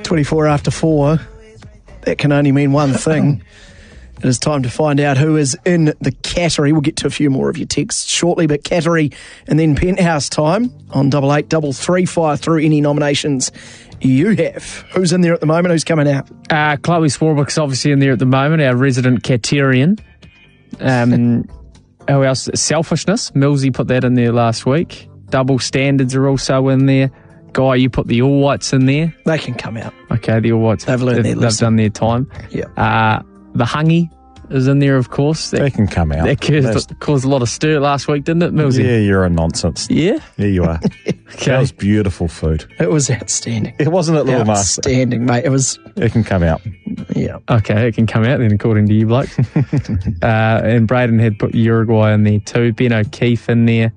24 after 4. That can only mean one thing. It is time to find out who is in the category. We'll get to a few more of your texts shortly, but category and then penthouse time on 8833. Fire through any nominations you have. Who's in there at the moment? Who's coming out? Chloe Swarbrick's obviously in there at the moment, our resident Catarian. Who else? Selfishness. Millsy put that in there last week. Double standards are also in there. Guy, you put the All Whites in there. They can come out. Okay, the All Whites. They've learned their lesson. They've done their time. Yeah. The Hungy is in there, of course. They can come out. That caused a lot of stir last week, didn't it, Millsy? Yeah, you're a nonsense. Yeah? Yeah, you are. Okay. That was beautiful food. It was outstanding. It wasn't it, Little Master? Outstanding, mate. It was... It can come out. Yeah. Okay, it can come out then, according to you, bloke. And Braden had put Uruguay in there too. Ben O'Keefe in there.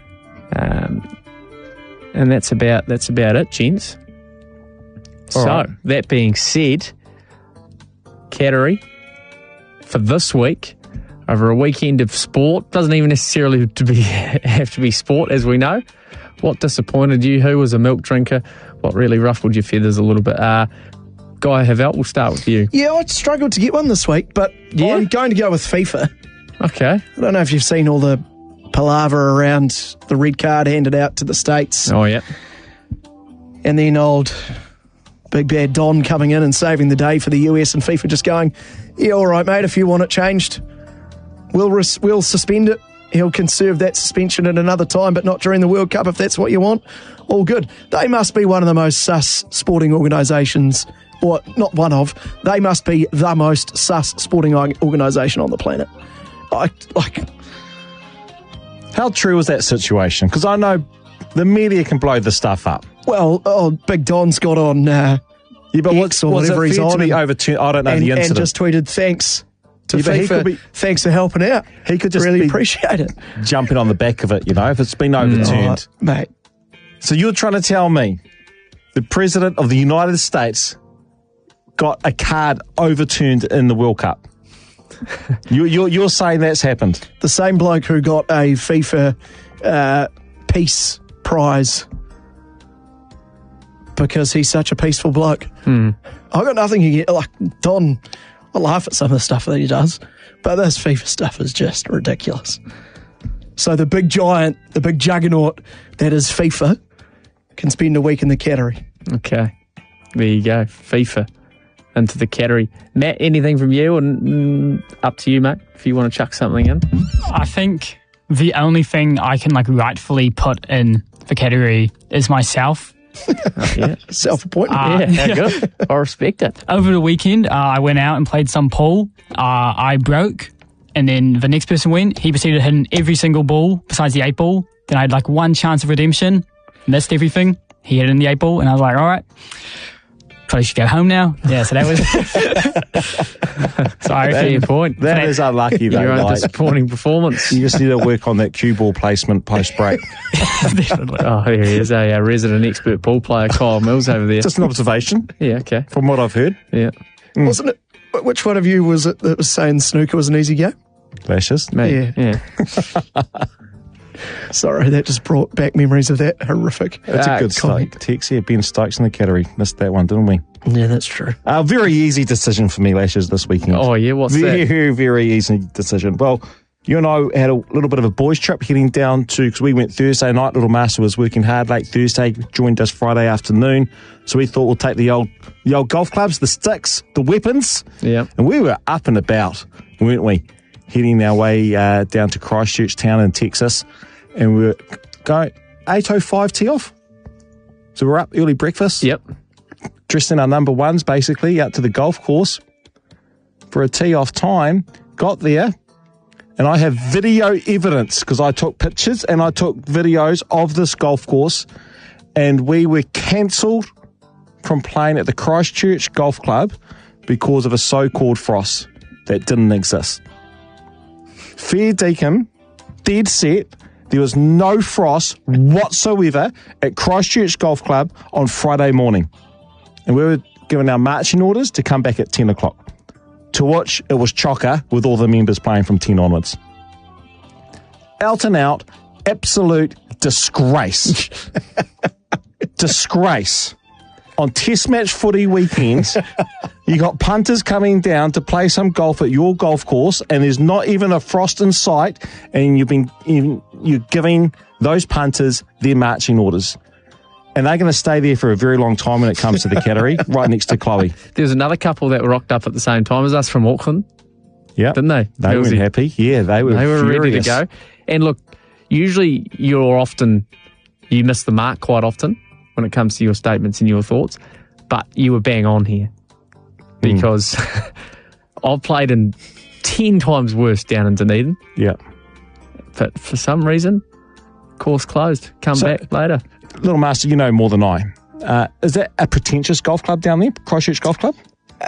And that's about it, gents. So, right. that being said, category for this week, over a weekend of sport, doesn't even necessarily have to be sport, as we know. What disappointed you? Who was a milk drinker? What really ruffled your feathers a little bit? Guy Havelt, we'll start with you. Yeah, I struggled to get one this week, but I'm going to go with FIFA. Okay. I don't know if you've seen all the palaver around the red card handed out to the States. Oh, yeah. And then old Big Bad Don coming in and saving the day for the US, and FIFA just going, yeah, all right, mate, if you want it changed, we'll suspend it. He'll conserve that suspension at another time, but not during the World Cup if that's what you want. All good. They must be one of the most sus sporting organisations, or not one of, they must be the most sus sporting organisation on the planet. How true was that situation? Because I know the media can blow the stuff up. Well, Big Don's got on but X or whatever he's on. To be overturned? I don't know the incident. And just tweeted thanks to but FIFA. Thanks for helping out. He could just really appreciate it. Jumping on the back of it, if it's been overturned. No, mate. So you're trying to tell me the President of the United States got a card overturned in the World Cup? You're saying that's happened? The same bloke who got a FIFA peace prize because he's such a peaceful bloke. I got nothing against, like Don. I laugh at some of the stuff that he does, but this FIFA stuff is just ridiculous. So the big giant, the big juggernaut that is FIFA can spend a week in the category. Okay. There you go. FIFA into the category. Matt, anything from you? And up to you, mate, if you want to chuck something in. I think the only thing I can rightfully put in the category is myself. Yeah. Self-appointed. How good. I respect it. Over the weekend, I went out and played some pool. I broke, and then the next person went. He proceeded to hit in every single ball besides the 8 ball. Then I had one chance of redemption. Missed everything. He hit in the 8 ball, and I was like, all right, probably should go home now. Yeah, so that was... Sorry for your point. That is unlucky, though. Your own disappointing performance. You just need to work on that cue ball placement post-break. Definitely. Oh, here he is, a resident expert ball player, Kyle Mills over there. Just an observation. Yeah, okay. From what I've heard. Yeah. Wasn't it? Which one of you was it that was saying snooker was an easy game? Lashes. Me. Yeah. Sorry, that just brought back memories of that horrific. That's a good comment. text here. Ben Stokes in the category. Missed that one, didn't we? Yeah, that's true. A very easy decision for me, Lashes, this weekend. Oh, yeah, what's very, that? Very, very easy decision. Well, you and I had a little bit of a boys' trip heading down to, because we went Thursday night. Little Master was working hard late Thursday, joined us Friday afternoon. So we thought we'll take the old golf clubs, the sticks, the weapons. Yeah. And we were up and about, weren't we? Heading our way down to Christchurch Town in Texas. And we were going 8:05 tee off. So we're up early breakfast. Yep. Dressed in our number ones, basically, out to the golf course for a tee off time. Got there, and I have video evidence because I took pictures and I took videos of this golf course, and we were cancelled from playing at the Christchurch Golf Club because of a so-called frost that didn't exist. Fair dinkum, dead set. There was no frost whatsoever at Christchurch Golf Club on Friday morning. And we were given our marching orders to come back at 10 o'clock. To which it was chocker with all the members playing from 10 onwards. Out and out, absolute disgrace. Disgrace. on test match footy weekends, you got punters coming down to play some golf at your golf course, and there's not even a frost in sight, and you're giving those punters their marching orders. And they're going to stay there for a very long time when it comes to the Cattery, right next to Chloe. There was another couple that rocked up at the same time as us from Auckland, Yeah, didn't they? They weren't happy. Yeah, they were ready to furious. go. And look, usually you miss the mark quite often when it comes to your statements and your thoughts, but you were bang on here because I've played in 10 times worse down in Dunedin, Yeah. but for some reason, course closed. Come back later. Little Master, you know more than I. Is that a pretentious golf club down there, Christchurch Golf Club?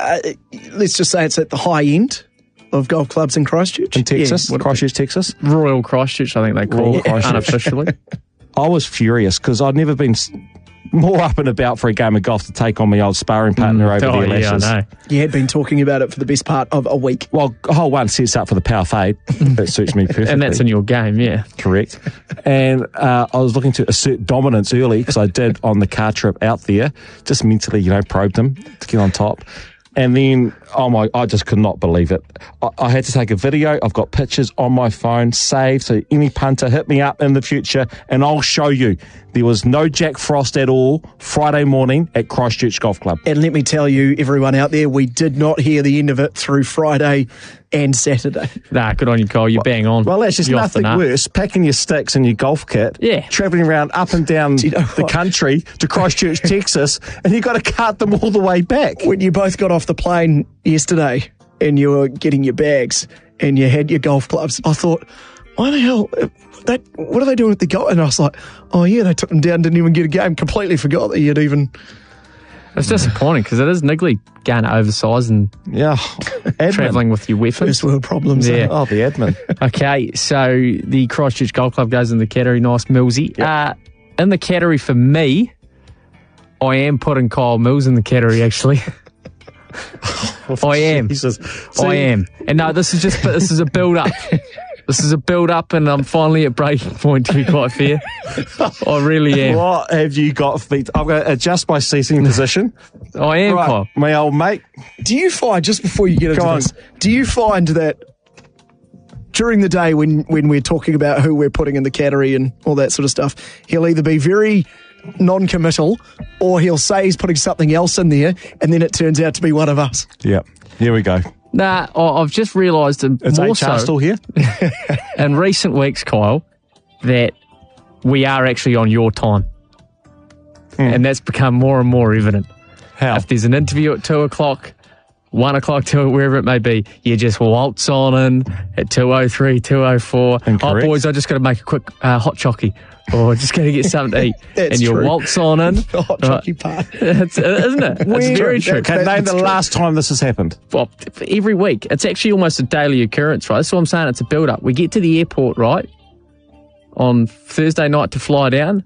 Let's just say it's at the high end of golf clubs in Christchurch. In Texas, Yeah, Christchurch, Texas. Royal Christchurch, I think they call Royal it Christchurch. unofficially. I was furious because I'd never been more up and about for a game of golf to take on my old sparring partner over Oh, the yeah, I eyelashes. know. You had been talking about it for the best part of a week. Well, hole one sets up for the power fade. That suits me perfectly. And that's in your game, yeah. Correct. And I was looking to assert dominance early because I did on the car trip out there. Just mentally, probed them to get on top. And then, I just could not believe it. I had to take a video. I've got pictures on my phone saved. So any punter, hit me up in the future and I'll show you. There was no Jack Frost at all Friday morning at Christchurch Golf Club. And let me tell you, everyone out there, we did not hear the end of it through Friday and Saturday. Nah, good on you, Cole. You're bang on. Well, that's just You're off the nothing nut. worse. Packing your sticks and your golf kit, Yeah. travelling around up and down you know the what? country to Christchurch, Texas, and you've got to cart them all the way back. When you both got off the plane yesterday and you were getting your bags and you had your golf clubs, I thought, why the hell? What are they doing at the golf? And I was like, oh yeah, they took them down, didn't even get a game. Completely forgot that you'd even. It's disappointing because it is niggly going to oversize and Yeah, admin. travelling with your weapons. First world problems. Yeah. Oh, the admin. Okay, so the Christchurch Golf Club goes in the Cattery. Nice, Millsy. In the Cattery for me, I am putting Kyle Mills in the Cattery, actually. I am. Jesus. I am. And no, this is a build-up. This is a build-up, and I'm finally at breaking point, to be quite fair. I really am. What have you got for me? I'm going to adjust my seating position. I am, Kyle. Right, my old mate. Do you find, just before you get into Go on. this, do you find that during the day when we're talking about who we're putting in the Cattery and all that sort of stuff, he'll either be very non-committal or he'll say he's putting something else in there and then it turns out to be one of us? Yeah, here we go. Nah, I've just realised, and Is more HR so still here? in recent weeks, Kyle, that we are actually on your time. And that's become more and more evident. How? If there's an interview at 2 o'clock, 1 o'clock, 2, wherever it may be, you just waltz on in at 2:03, 2:04. Oh, Incorrect. boys, I just got to make a quick hot chockey. Or just going to get something to eat. That's and you true. waltz on in. The hot jockey part. Isn't it? It's very true. Okay, name the last time this has happened. Well, every week. It's actually almost a daily occurrence, right? That's what I'm saying. It's a build-up. We get to the airport, right, on Thursday night to fly down.